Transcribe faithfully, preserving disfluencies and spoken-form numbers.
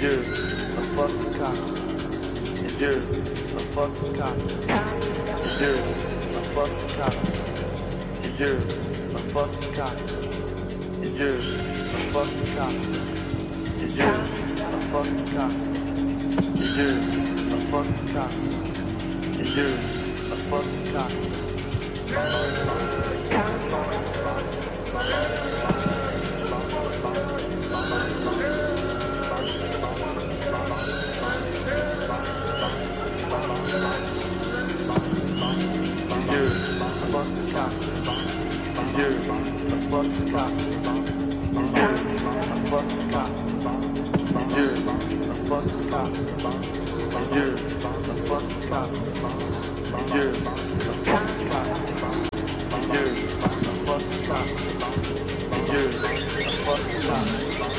you're a fucking cock. And you're a fucking cock. And you're a fucking cock. And you're a fucking cock. And you're a fucking cock. And you're a fucking cock. And you're a fucking cock. And you're a fucking cock. You're a fucking cock. You're a fucking cock. You're a fucking cock. You're a fucking cock. You're a fucking cock. You're a fucking cock. You're a fucking cock. You're a fucking cock.